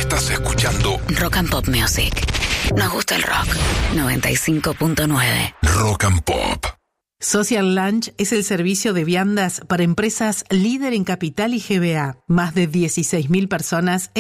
Estás escuchando Rock and Pop Music. Nos gusta el rock. 95.9. Rock and Pop. Social Lunch es el servicio de viandas para empresas líder en Capital y GBA. Más de 16.000 personas